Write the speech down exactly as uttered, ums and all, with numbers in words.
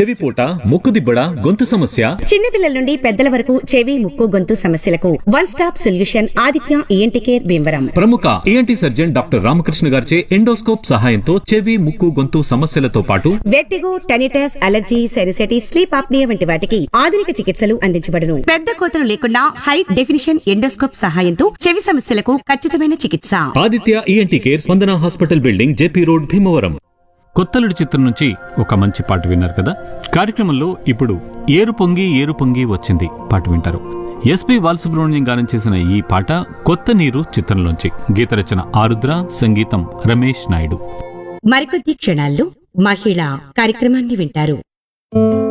చెవిపోట ముక్కుదిబ్బడ గొంతు సమస్య చిన్నపిల్లల నుండి పెద్దల వరకు చెవి ముక్కు గొంతు సమస్యలకు one stop solution Aditya ENT care Bhimavaram. ప్రముఖ ఈఎన్టీ సర్జన్ డాక్టర్ రామకృష్ణ గారిచే ఎండోస్కోప్ సహాయంతో చెవి ముక్కు గొంతు సమస్యలతో పాటు vertigo, tinnitus, allergy, సెరిసెటిస్, sleep apnoea వంటి వాటికి ఆధునిక చికిత్సలు అందించబడును. పెద్ద కోతలు లేకుండా హై డెఫినిషన్ ఎండోస్కోప్ సహాయంతో చెవి సమస్యలకు ఖచ్చితమైన చికిత్స. ఆదిత్య ఈఎన్టీ కేర్, స్పందన hospital building, JP road, Bhimavaram. కొత్తలుడి చిత్రం నుంచి ఒక మంచి పాట విన్నారు కదా. కార్యక్రమంలో ఇప్పుడు ఏరు పొంగి ఏరు పొంగి వచ్చింది పాట వింటారు. ఎస్పి బాలసుబ్రహ్మణ్యం గానం చేసిన ఈ పాట కొత్త నీరు చిత్రంలోంచి. గీత రచన ఆరుద్ర, సంగీతం రమేష్ నాయుడు. మరికొద్ది క్షణాల్లో మహిళ కార్యక్రమాన్ని వింటారు.